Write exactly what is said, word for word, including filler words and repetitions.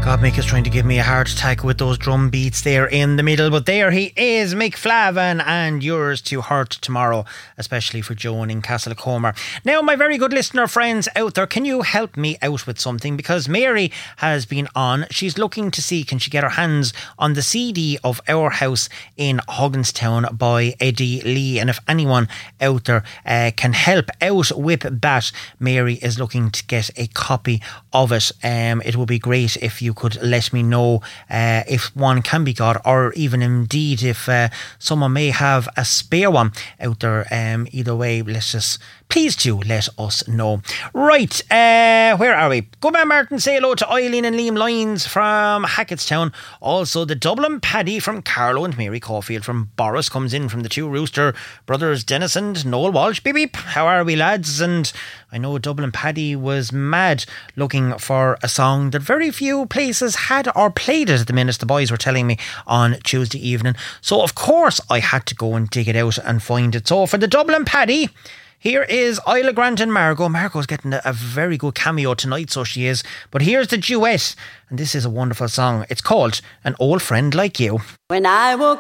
God, Mick is trying to give me a heart attack with those drum beats there in the middle. But there he is, Mick Flavin, and Yours to Hurt Tomorrow, especially for Joan in Castlecomer. Now, my very good listener friends out there, can you help me out with something? Because Mary has been on. She's looking to see, can she get her hands on the C D of Our House in Hogganstown by Eddie Lee? And if anyone out there uh, can help out with that, Mary is looking to get a copy of it. Um, it would be great if you could let me know uh, if one can be got, or even indeed if uh, someone may have a spare one out there. Um, either way, let's just please do let us know. Right, uh, where are we? Good man Martin, say hello to Eileen and Liam Lyons from Hackettstown. Also the Dublin Paddy from Carlo and Mary Caulfield from Boris comes in from the two Rooster brothers, Dennis and Noel Walsh. Beep beep, how are we lads? And I know Dublin Paddy was mad looking for a song that very few places had or played it at the minute, the boys were telling me on Tuesday evening. So of course I had to go and dig it out and find it. So for the Dublin Paddy, here is Isla Grant and Margot. Margot's getting a, a very good cameo tonight, so she is. But here's the duet, and this is a wonderful song. It's called An Old Friend Like You. When I woke